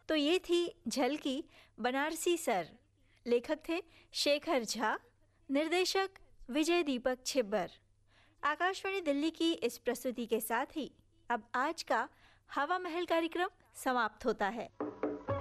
तो ये थी झलकी बनारसी सर। लेखक थे शेखर झा, निर्देशक विजय दीपक छिब्बर। आकाशवाणी दिल्ली की इस प्रस्तुति के साथ ही अब आज का हवा महल कार्यक्रम समाप्त होता है।